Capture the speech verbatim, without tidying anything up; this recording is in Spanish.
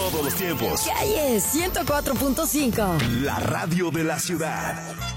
todos los tiempos. Calle ciento cuatro punto cinco. La radio de la ciudad.